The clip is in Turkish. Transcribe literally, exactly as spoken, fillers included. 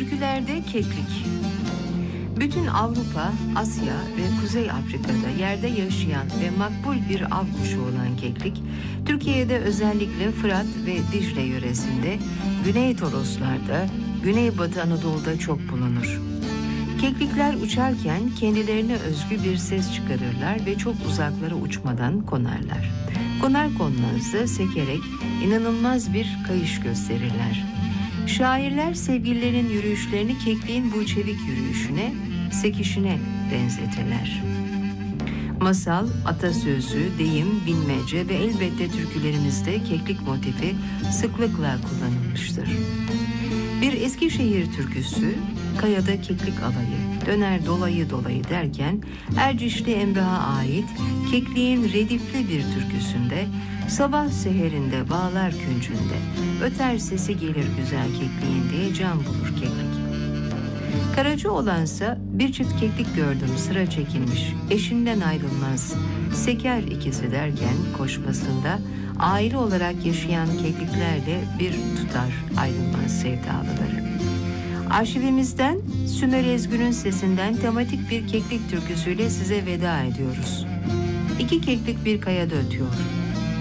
Türkülerde keklik. Bütün Avrupa, Asya ve Kuzey Afrika'da yerde yaşayan ve makbul bir av kuşu olan keklik, Türkiye'de özellikle Fırat ve Dicle yöresinde, Güney Toroslar'da, Güneybatı Anadolu'da çok bulunur. Keklikler uçarken kendilerine özgü bir ses çıkarırlar ve çok uzaklara uçmadan konarlar. Konar konmaz da sekerek inanılmaz bir kayış gösterirler. Şairler sevgililerin yürüyüşlerini kekliğin bu çevik yürüyüşüne, sekişine benzetirler. Masal, atasözü, deyim, bilmece ve elbette türkülerimizde keklik motifi sıklıkla kullanılmıştır. Bir Eskişehir türküsü, Kayada Keklik Alayı, döner dolayı dolayı derken Ercişli Emrah'a ait kekliğin redifli bir türküsünde sabah seherinde bağlar küncünde öter sesi gelir güzel kekliğin diye can bulur keklik. Karacı olansa bir çift keklik gördüm sıra çekilmiş eşinden ayrılmaz seker ikisi derken koşmasında aile olarak yaşayan kekliklerle bir tutar ayrılmaz sevdalıları. Arşivimizden Sümer Ezgün'ün sesinden tematik bir keklik türküsüyle size veda ediyoruz. İki keklik bir kayada ötüyor.